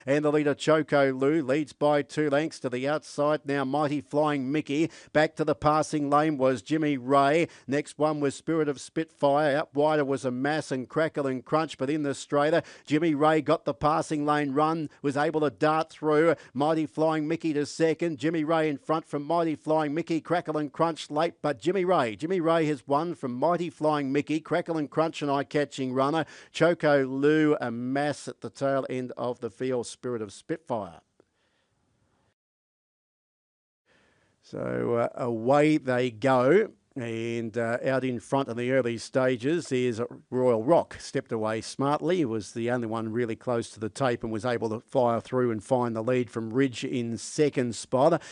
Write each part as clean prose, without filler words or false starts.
And the leader, Choco Lou, leads by 2 lengths to the outside. Now, Mighty Flying Mickey. Back to the passing lane was Jimmy Ray. Next one was Spirit of Spitfire. Out wider was a Mass and Crackle and Crunch, but in the straighter, Jimmy Ray got the passing lane run, was able to dart through. Mighty Flying Mickey to second. Jimmy Ray in front from Mighty Flying Mickey. Crackle and Crunch late, but Jimmy Ray has won from Mighty Flying Mickey. Crackle and Crunch, an eye-catching runner. Choco Lou, a Mass at the tail end of the field. Spirit of Spitfire. So away they go. And out in front in the early stages is Royal Rock. Stepped away smartly. He was the only one really close to the tape and was able to fire through and find the lead from Ridge in second spot.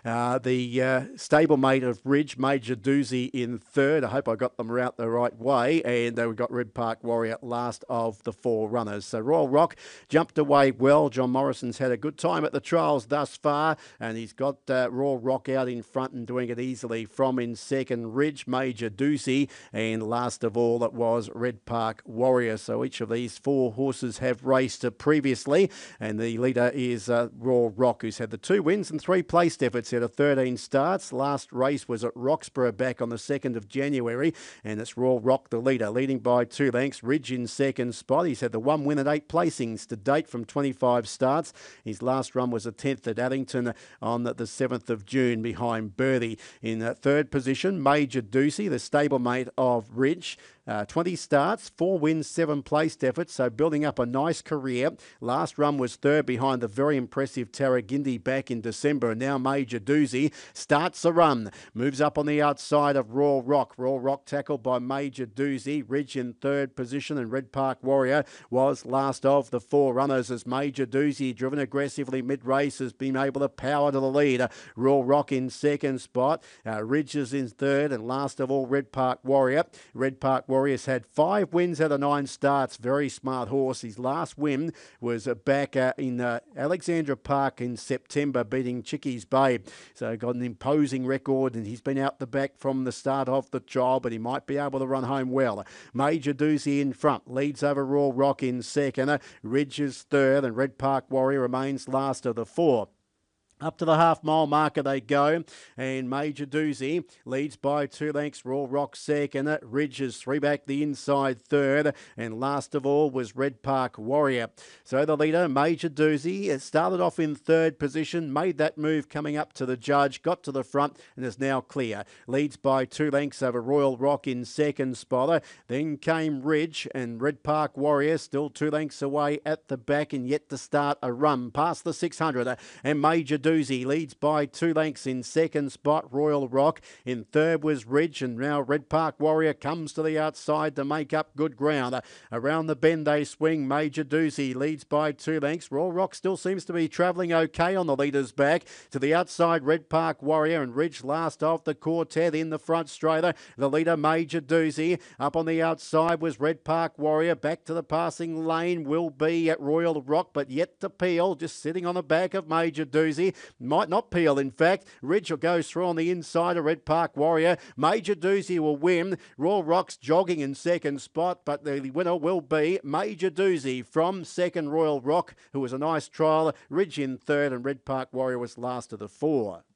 The stablemate of Ridge, Major Doozy, in third. I hope I got them out the right way. And we've got Red Park Warrior last of the 4 runners. So Royal Rock jumped away well. John Morrison's had a good time at the trials thus far. And he's got Royal Rock out in front and doing it easily from in second. Ridge, Major Doozy, and last of all it was Red Park Warrior. So each of these 4 horses have raced previously, and the leader is Royal Rock, who's had the 2 wins and 3 placed efforts out of 13 starts. Last race was at Roxburgh back on the 2nd of January, and it's Royal Rock the leader, leading by 2 lengths. Ridge in second spot. He's had the 1 win and 8 placings to date from 25 starts. His last run was a 10th at Addington on the 7th of June behind Berthy. In third position, Major Doozy, the stablemate of Ridge. 20 starts, 4 wins, 7 placed efforts, so building up a nice career. Last run was third behind the very impressive Tarragindi back in December, and now Major Doozy starts a run. Moves up on the outside of Royal Rock. Royal Rock tackled by Major Doozy. Ridge in third position, and Red Park Warrior was last of the 4 runners as Major Doozy, driven aggressively mid-race, has been able to power to the lead. Royal Rock in second spot. Ridge is in third, and last of all, Red Park Warrior. Red Park Warrior's had 5 wins out of 9 starts. Very smart horse. His last win was back in Alexandra Park in September, beating Chickies Babe. So got an imposing record, and he's been out the back from the start of the trial, but he might be able to run home well. Major Doozy in front, leads over Royal Rock in second. Ridge is third, and Red Park Warrior remains last of the 4. Up to the half-mile marker they go, and Major Doozy leads by 2 lengths. Royal Rock second, Ridge is 3 back the inside third, and last of all was Red Park Warrior. So the leader, Major Doozy, started off in third position, made that move coming up to the judge, got to the front, and is now clear. Leads by 2 lengths over Royal Rock in second spot. Then came Ridge, and Red Park Warrior still 2 lengths away at the back and yet to start a run past the 600, and Major Doozy leads by 2 lengths in second spot. Royal Rock in third was Ridge, and now Red Park Warrior comes to the outside to make up good ground. Around the bend they swing. Major Doozy leads by 2 lengths. Royal Rock still seems to be travelling okay on the leader's back. To the outside, Red Park Warrior, and Ridge last of the quartet in the front straighter. The leader, Major Doozy. Up on the outside was Red Park Warrior. Back to the passing lane will be at Royal Rock, but yet to peel, just sitting on the back of Major Doozy. Might not peel, in fact. Ridge goes through on the inside of Red Park Warrior. Major Doozy will win. Royal Rock's jogging in second spot, but the winner will be Major Doozy from second, Royal Rock, who was a nice trial. Ridge in third, and Red Park Warrior was last of the 4.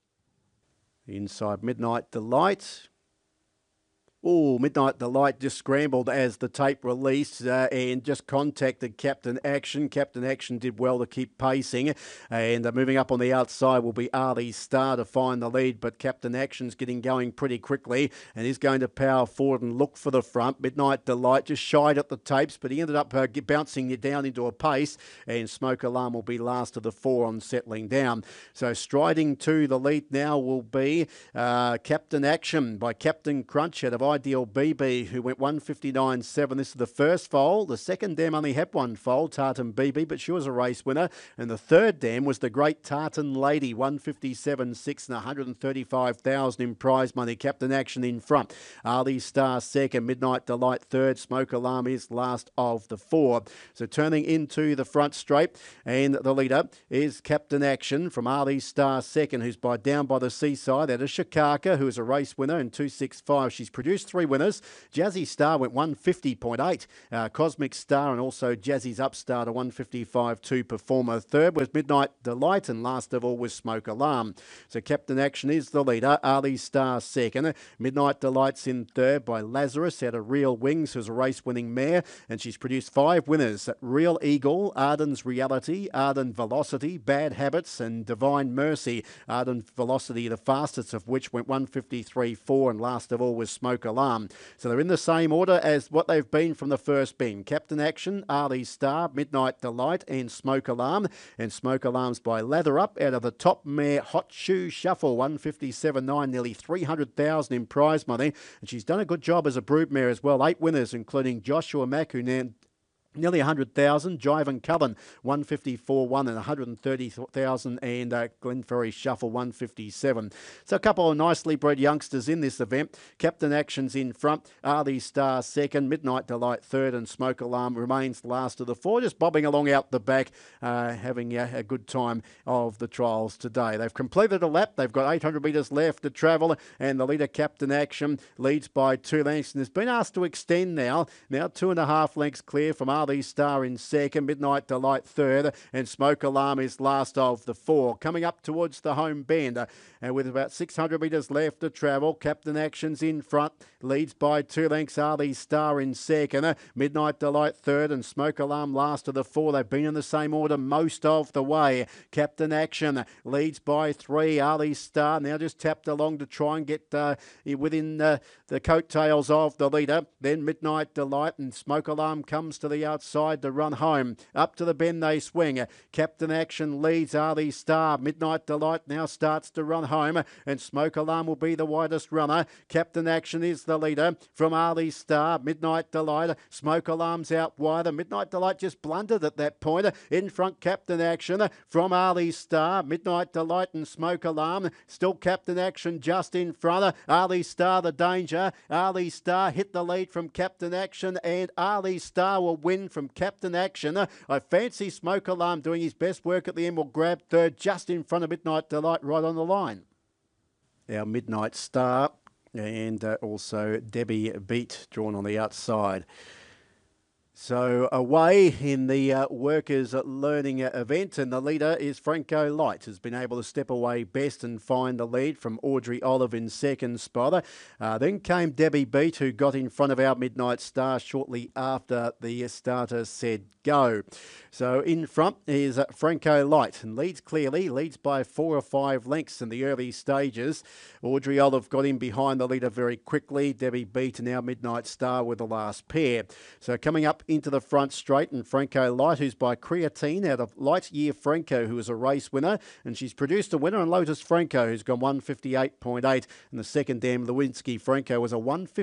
Inside Midnight Delight. Oh, Midnight Delight just scrambled as the tape released and just contacted Captain Action. Captain Action did well to keep pacing, and moving up on the outside will be Ali Star to find the lead, but Captain Action's getting going pretty quickly and is going to power forward and look for the front. Midnight Delight just shied at the tapes, but he ended up bouncing it down into a pace, and Smoke Alarm will be last of the 4 on settling down. So striding to the lead now will be Captain Action by Captain Crunch out of Ideal BB, who went 159.7. This is the first foal. The second dam only had 1 foal, Tartan BB, but she was a race winner. And the third dam was the Great Tartan Lady, 157.6 and 135,000 in prize money. Captain Action in front. Ali Star second, Midnight Delight third, Smoke Alarm is last of the 4. So turning into the front straight, and the leader is Captain Action from Ali Star second, who's down by the seaside. That is Shikaka, who is a race winner in 265. She's produced produced 3 winners. Jazzy Star went 150.8. Cosmic Star and also Jazzy's Upstart, a 155.2 performer. Third was Midnight Delight, and last of all was Smoke Alarm. So Captain Action is the leader. Ali Star second. Midnight Delight's in third by Lazarus out of Real Wings, who's a race-winning mare, and she's produced 5 winners. Real Eagle, Arden's Reality, Arden Velocity, Bad Habits, and Divine Mercy. Arden Velocity, the fastest of which went 153.4, and last of all was Smoke Alarm. So they're in the same order as what they've been from the first bin. Captain Action, Ali Star, Midnight Delight, and Smoke Alarm. And Smoke Alarm's by Lather Up out of the top mare Hot Shoe Shuffle, 157.9, nearly 300,000 in prize money. And she's done a good job as a broodmare as well. 8 winners, including Joshua Mack, who now nearly 100,000. Jive and Coven, 154.1 and 130,000. And Glenferrie Shuffle, 157. So a couple of nicely bred youngsters in this event. Captain Action's in front. Ali Star second. Midnight Delight third. And Smoke Alarm remains last of the 4. Just bobbing along out the back, having a good time of the trials today. They've completed a lap. They've got 800 metres left to travel. And the leader, Captain Action, leads by 2 lengths and has been asked to extend now. Now 2.5 lengths clear from Ali Star in second, Midnight Delight third, and Smoke Alarm is last of the 4. Coming up towards the home bend, and with about 600 metres left to travel, Captain Action's in front, leads by 2 lengths. Ali Star in second, Midnight Delight third, and Smoke Alarm last of the 4. They've been in the same order most of the way. Captain Action leads by 3. Ali Star now just tapped along to try and get within the coattails of the leader. Then Midnight Delight and Smoke Alarm comes to the outside to run home. Up to the bend they swing. Captain Action leads Ali Star. Midnight Delight now starts to run home, and Smoke Alarm will be the widest runner. Captain Action is the leader from Ali Star. Midnight Delight. Smoke Alarm's out wider. Midnight Delight just blundered at that point. In front, Captain Action from Ali Star. Midnight Delight and Smoke Alarm. Still Captain Action just in front. Ali Star the danger. Ali Star hit the lead from Captain Action, and Ali Star will win from Captain Action. I fancy Smoke Alarm doing his best work at the end will grab third just in front of Midnight Delight right on the line. Our Midnight Star and also Debbie Beat drawn on the outside. So away in the workers learning event, and the leader is Franco Light, has been able to step away best and find the lead from Audrey Olive in second spot. Then came Debbie Beat, who got in front of our Midnight Star shortly after the starter said go. So in front is Franco Light, and leads clearly, leads by 4 or 5 lengths in the early stages. Audrey Olive got in behind the leader very quickly. Debbie Beat and our Midnight Star were the last pair. So coming up into the front straight, and Franco Light, who's by Creatine out of Lightyear Franco, who is a race winner, and she's produced a winner, and Lotus Franco, who's gone 158.8, and the second dam, Lewinsky Franco, was a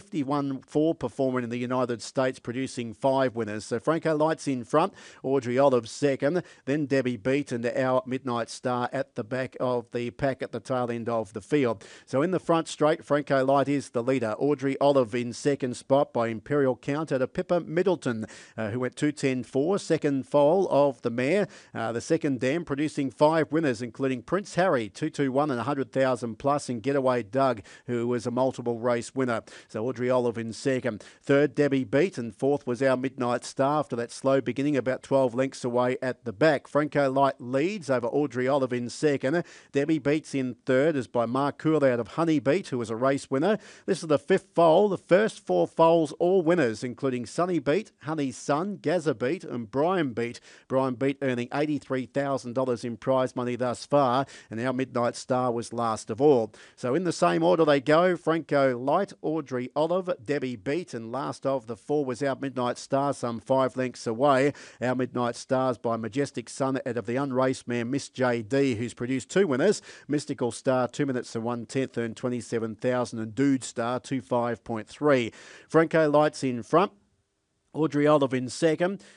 151.4 performer in the United States, producing 5 winners. So Franco Light's in front, Audrey Olive second, then Debbie Beat and our Midnight Star at the back of the pack at the tail end of the field. So in the front straight, Franco Light is the leader. Audrey Olive in second spot by Imperial Count out of Pippa Middleton, who went 210.4, second foal of the mare. The second dam producing 5 winners, including Prince Harry, 221 and 100,000 plus, and Getaway Doug, who was a multiple race winner. So Audrey Olive in second. Third, Debbie Beat, and fourth was our Midnight Star after that slow beginning, about 12 lengths away at the back. Franco Light leads over Audrey Olive in second. Debbie Beat's in third, is by Mark Cool out of Honey Beat, who was a race winner. This is the 5th foal. The first 4 foals all winners, including Sunny Beat, Honey's Son, Gaza Beat, and Brian Beat. Brian Beat earning $83,000 in prize money thus far, and our Midnight Star was last of all. So in the same order they go: Franco Light, Audrey Olive, Debbie Beat, and last of the 4 was our Midnight Star, some 5 lengths away. Our Midnight Stars by Majestic Sun out of the unraced mare Miss JD, who's produced 2 winners. Mystical Star, 2 minutes and 1/10, earned $27,000, and Dude Star, 25.3. Franco Light's in front. Audrey Olive in second.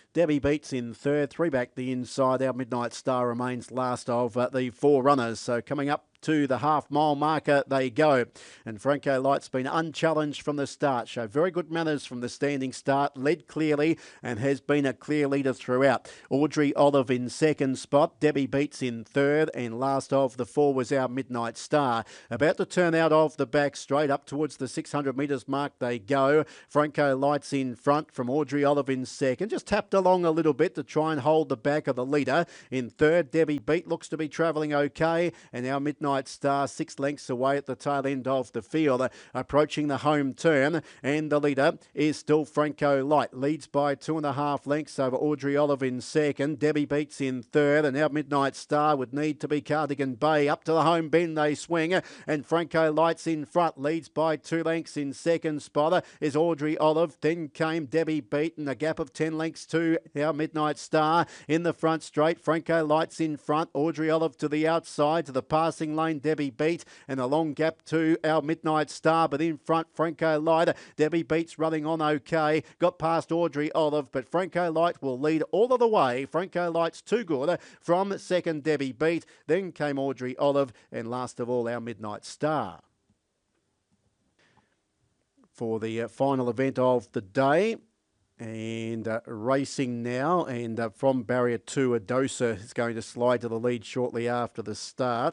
Debbie Beats in third, 3 back the inside. Our Midnight Star remains last of the 4 runners. So coming up to the half-mile marker they go. And Franco Light's been unchallenged from the start. Showed very good manners from the standing start. Led clearly and has been a clear leader throughout. Audrey Olive in second spot. Debbie Beats in third. And last of the 4 was Our Midnight Star. About to turn out of the back straight up towards the 600 metres mark they go. Franco Light's in front from Audrey Olive in second. Just tapped along a little bit to try and hold the back of the leader. In third, Debbie Beat looks to be travelling okay. And Our Midnight Star 6 lengths away at the tail end of the field, approaching the home turn, and the leader is still Franco Light. Leads by 2.5 lengths over Audrey Olive in second. Debbie Beats in third, and Our Midnight Star would need to be Cardigan Bay. Up to the home bend they swing, and Franco Light's in front. Leads by 2 lengths in second spot is Audrey Olive. Then came Debbie Beat, and a gap of 10 lengths to Our Midnight Star in the front straight. Franco Light's in front. Audrey Olive to the outside to the passing lane. Debbie Beat, and a long gap to Our Midnight Star, but in front Franco Light. Debbie Beat's running on okay. Got past Audrey Olive, but Franco Light will lead all of the way. Franco Light's too good from second Debbie Beat. Then came Audrey Olive, and last of all Our Midnight Star. For the final event of the day. And racing now, and from barrier 2, Adosa is going to slide to the lead shortly after the start.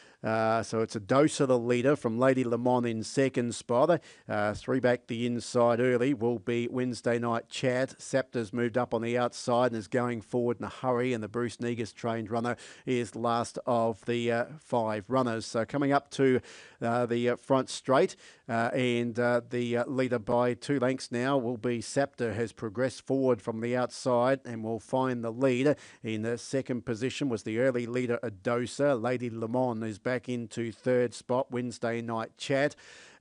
So it's Adosa the leader from Lady Lemon in second spot. 3 back the inside early will be Wednesday Night Chat. Saptor's moved up on the outside and is going forward in a hurry, and the Bruce Negus trained runner is last of the 5 runners. So coming up to the front straight, and the leader by 2 lengths now will be Saptor, has progressed forward from the outside and will find the lead. In the second position was the early leader Adosa. Lady Lemon is back into third spot, Wednesday Night Chat.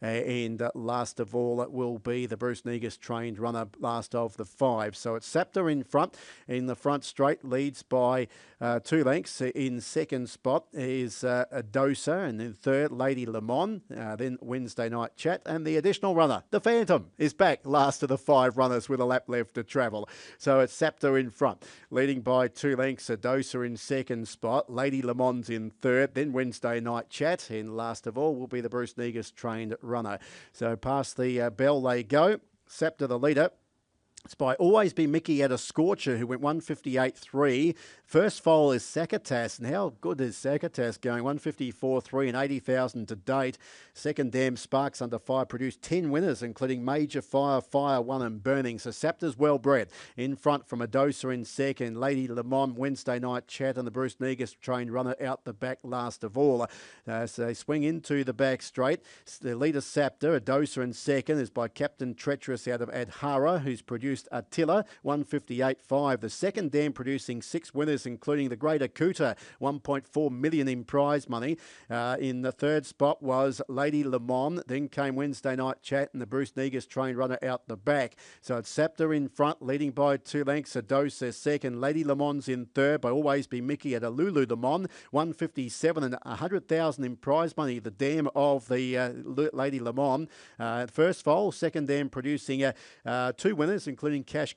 And last of all, it will be the Bruce Negus trained runner, last of the 5. So it's Saptor in front. In the front straight, leads by 2 lengths. In second spot is Adosa, and in third, Lady Lemon. Then Wednesday Night Chat, and the additional runner, the Phantom, is back, last of the 5 runners with a lap left to travel. So it's Saptor in front, leading by 2 lengths. Adosa in second spot. Lady Lemon's in third. Then Wednesday Night Chat, and last of all will be the Bruce Negus trained runner. So past the bell they go. Saptor the leader. It's by Always Be Mickey at a Scorcher, who went 158.3. First foal is Sakatas, and how good is Sakatas going? 154.3 and 80,000 to date. Second Dam Sparks under fire produced 10 winners, including Major Fire, Fire 1 and Burning. So Saptor's well bred. In front from Adosa in second. Lady Lemon, Wednesday Night Chat, and the Bruce Negus trained runner out the back last of all. So they swing into the back straight. The leader Saptor, Adosa in second, is by Captain Treacherous out of Adhara, who's produced Attila, 158.5. The second dam producing 6 winners, including the Great Akuta, 1.4 million in prize money. In the third spot was Lady Lemon. Then came Wednesday Night Chat, and the Bruce Negus trained runner out the back. So it's Saptor in front, leading by 2 lengths. Adosa second. Lady Lemon's in third by Always Be Mickey at a Lulu Lemon, 157 and 100,000 in prize money. The dam of the Lady Lemon. First foal, second dam producing 2 winners, including Cash